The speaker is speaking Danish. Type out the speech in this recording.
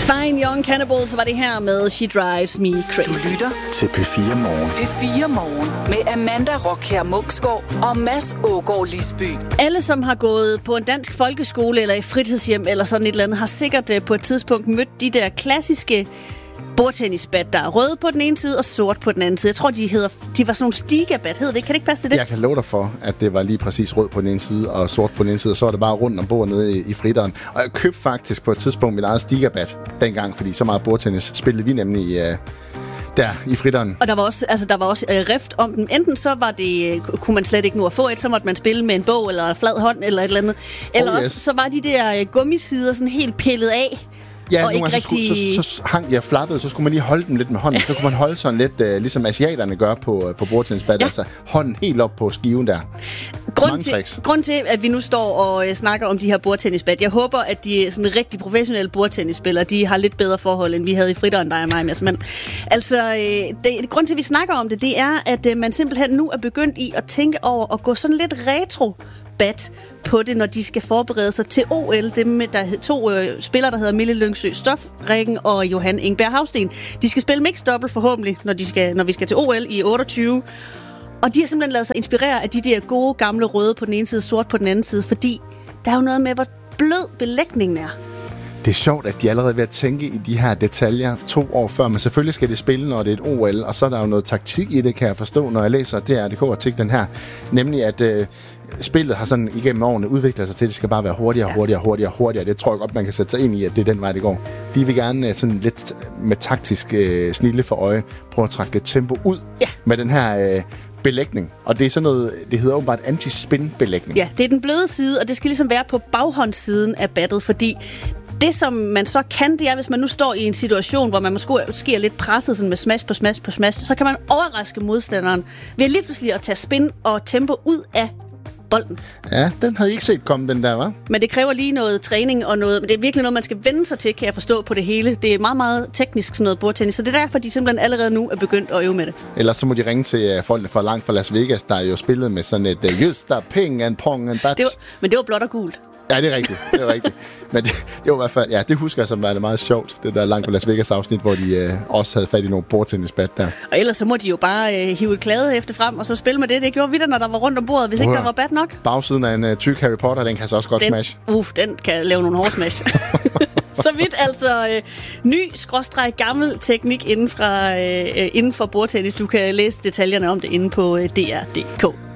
Fine Young Cannibals var det her med She Drives Me Crazy. Du lytter til P4 Morgen. P4 Morgen med Amanda Rockher Muksgaard og Mads Ågaard Lisby. Alle, som har gået på en dansk folkeskole eller i fritidshjem eller sådan et eller andet, har sikkert på et tidspunkt mødt de der klassiske bordtennisbat, der er røde på den ene side og sort på den anden side. Jeg tror, de var sådan nogle stigabat, hedder det? Kan det ikke passe til det? Jeg kan love dig for, at det var lige præcis rød på den ene side og sort på den ene side, og så var det bare rundt om bord nede i fritteren. Og jeg købte faktisk på et tidspunkt mit eget stigabat dengang, fordi så meget bordtennis spillede vi nemlig der i fritteren. Og der var også rift om den. Enten så var det, kunne man slet ikke nu at få et, så måtte man spille med en bog eller en flad hånd eller et eller andet. Eller også så var de der gummisider sådan helt pillet af. Ja, nogle gange så hang de flappede, så skulle man lige holde dem lidt med hånden. Så kunne man holde sådan lidt, ligesom asiaterne gør på bordtennisbat. Ja. Altså hånden helt op på skiven der. Grund til, at vi nu står og snakker om de her bordtennisbat. Jeg håber, at de sådan rigtig professionelle bordtennisspillere, de har lidt bedre forhold, end vi havde i fritteren, dig og mig, Mads. Men altså, grund til, at vi snakker om det, det er, at man simpelthen nu er begyndt i at tænke over at gå sådan lidt retro-bat på det, når de skal forberede sig til OL. Dem, der er to spillere, der hedder Mille Lyngsø Stofrikken og Johan Ingberg Havsten. De skal spille mixed double forhåbentlig, når vi skal til OL i 28. Og de har simpelthen lavet sig inspirere af de der gode, gamle røde på den ene side, sort på den anden side, fordi der er jo noget med, hvor blød belægningen er. Det er sjovt, at de allerede er ved at tænke i de her detaljer 2 år før, men selvfølgelig skal det spille, når det er et OL, og så er der jo noget taktik i det, kan jeg forstå, når jeg læser DRDK-artiklen her. Nemlig, at spillet har sådan igennem årene udviklet sig til, at det skal bare være hurtigere. Det tror jeg godt, man kan sætte sig ind i, at det er den vej, det går. De vil gerne sådan lidt med taktisk snille for øje prøve at trække lidt tempo ud med den her belægning. Og det er sådan noget, det hedder åbenbart anti-spin-belægning. Ja, det er den bløde side, og det skal ligesom være på baghåndssiden af battet, fordi det, som man så kan, det er, hvis man nu står i en situation, hvor man måske er lidt presset sådan med smash på smash, så kan man overraske modstanderen ved lige pludselig at tage spin og tempo ud af bolden. Ja, den havde I ikke set komme, den der, hva'? Men det kræver lige noget træning og noget, men det er virkelig noget, man skal vende sig til, kan jeg forstå på det hele. Det er meget, meget teknisk sådan noget bordtennis, så det er derfor, de simpelthen allerede nu er begyndt at øve med det. Ellers så må de ringe til folkene fra langt fra Las Vegas, der er jo spillet med sådan et just der ping and pong and bat. Men det var blåt og gult. Ja, det er rigtigt. Men det var i hvert fald, ja, det husker jeg som var det meget sjovt, det der langt på Las Vegas afsnit, hvor de også havde fat i nogle bordtennisbat der. Og ellers så må de jo bare hive et kladehæfte frem og så spille med det. Det gjorde vi da, når der var rundt om bordet, hvis ikke der var bat nok. Bagsiden af en tyk Harry Potter, den kan så også godt smash. Den kan lave nogle hårde smash. Så vidt altså ny/gammel teknik inden for bordtennis. Du kan læse detaljerne om det inde på DR.dk.